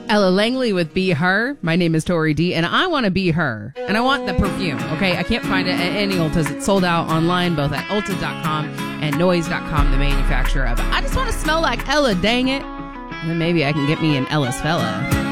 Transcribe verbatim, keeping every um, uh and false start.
Ella Langley with Be Her. My name is Tori D, and I want to be her. And I want the perfume, okay? I can't find it at any Ultas. It's sold out online, both at Ulta dot com and Noise dot com, the manufacturer of it. I just want to smell like Ella, dang it. And then maybe I can get me an Ella's Fella.